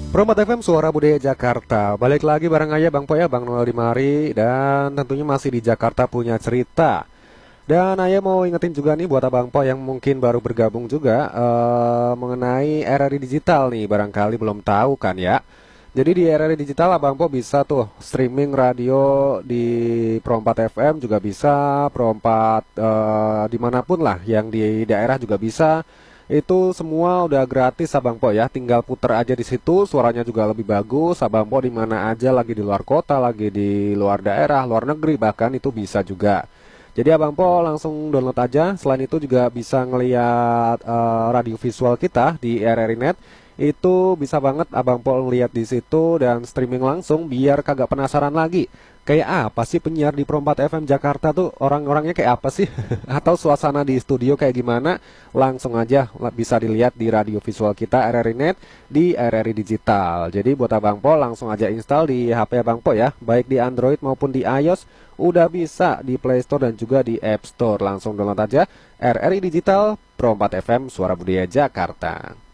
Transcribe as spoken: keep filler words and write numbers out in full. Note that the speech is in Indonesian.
Promat F M Suara Budaya Jakarta. Balik lagi bareng aja Bang Po ya, Bang Noel Dimari. Dan tentunya masih di Jakarta punya cerita. Dan Ayah mau ingetin juga nih buat Abang Po yang mungkin baru bergabung juga eh, mengenai R R I Digital nih, barangkali belum tahu kan ya. Jadi di R R I Digital Abang Po bisa tuh streaming radio di Pro empat F M juga bisa, Pro empat eh, dimanapun lah yang di daerah juga bisa. Itu semua udah gratis Abang Po ya, tinggal puter aja di situ, suaranya juga lebih bagus. Abang Po di mana aja, lagi di luar kota, lagi di luar daerah, luar negeri bahkan itu bisa juga. Jadi Abang Po langsung download aja. Selain itu juga bisa ngelihat eh, radio visual kita di R R I Net. Itu bisa banget Abang Po lihat di situ dan streaming langsung biar kagak penasaran lagi. Kayak apa sih penyiar di Pro empat F M Jakarta tuh, orang-orangnya kayak apa sih? Atau suasana di studio kayak gimana? Langsung aja la- bisa dilihat di radio visual kita R R I Net di R R I Digital. Jadi buat Abang Po langsung aja install di H P Abang Po ya, baik di Android maupun di iOS. Udah bisa di Play Store dan juga di App Store. Langsung download aja R R I Digital Pro empat F M Suara Budaya Jakarta.